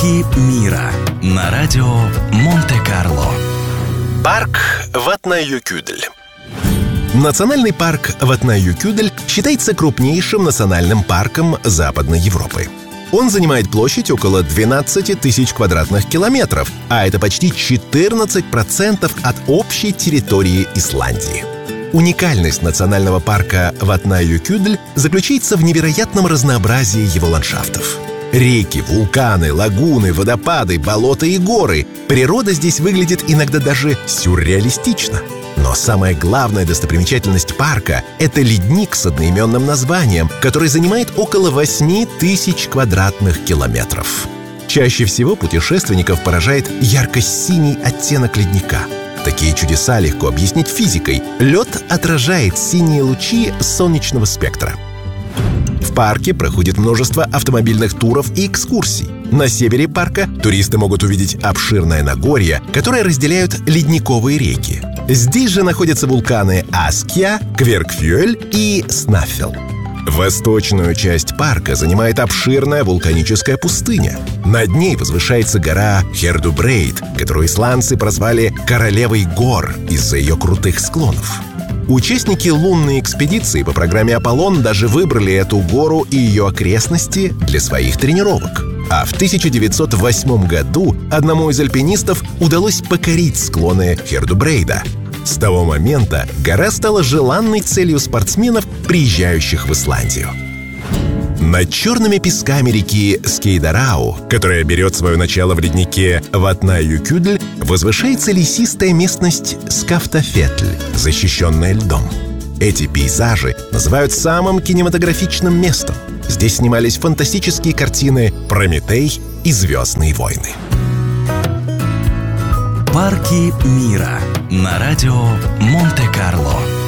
Парки мира на радио Монте-Карло. Парк Ватнаюкюдель. Национальный парк Ватнаюкюдель считается крупнейшим национальным парком Западной Европы. Он занимает площадь около 12 тысяч квадратных километров, а это почти 14% от общей территории Исландии. Уникальность национального парка Ватнаюкюдель заключается в невероятном разнообразии его ландшафтов. Реки, вулканы, лагуны, водопады, болота и горы. Природа здесь выглядит иногда даже сюрреалистично. Но самая главная достопримечательность парка – это ледник с одноименным названием, который занимает около 8 тысяч квадратных километров. Чаще всего путешественников поражает ярко-синий оттенок ледника. Такие чудеса легко объяснить физикой. Лед отражает синие лучи солнечного спектра. В парке проходит множество автомобильных туров и экскурсий. На севере парка туристы могут увидеть обширное Нагорье, которое разделяют ледниковые реки. Здесь же находятся вулканы Аскья, Кверкфьюэль и Снаффел. Восточную часть парка занимает обширная вулканическая пустыня. Над ней возвышается гора Хердубрейд, которую исландцы прозвали «Королевой гор» из-за ее крутых склонов. Участники лунной экспедиции по программе «Аполлон» даже выбрали эту гору и ее окрестности для своих тренировок. А в 1908 году одному из альпинистов удалось покорить склоны Хердубрейда. С того момента гора стала желанной целью спортсменов, приезжающих в Исландию. Над черными песками реки Скейдарау, которая берет свое начало в леднике Ватнаюкюдель, возвышается лесистая местность Скафтафетль, защищенная льдом. Эти пейзажи называют самым кинематографичным местом. Здесь снимались фантастические картины «Прометей» и «Звездные войны». Парки мира на радио Монте-Карло.